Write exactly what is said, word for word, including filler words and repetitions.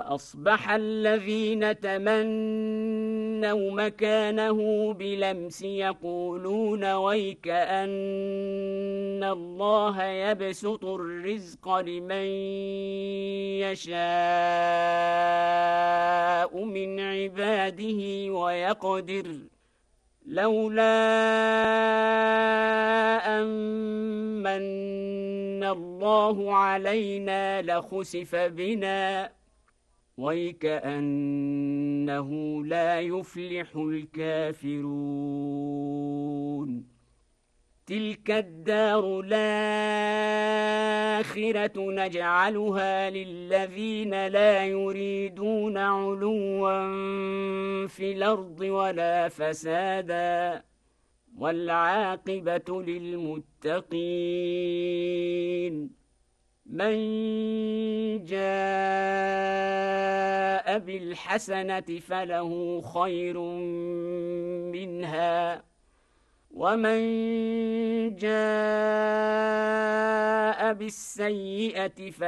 وأصبح الذين تمنوا مكانه بلمس يقولون ويك أن الله يبسط الرزق لمن يشاء من عباده ويقدر لولا أمن الله علينا لخسف بنا ويكأنه لا يفلح الكافرون تلك الدار الآخرة نجعلها للذين لا يريدون علوا في الأرض ولا فسادا والعاقبة للمتقين من جاء بالحسنة فله خير منها ومن جاء بالسيئة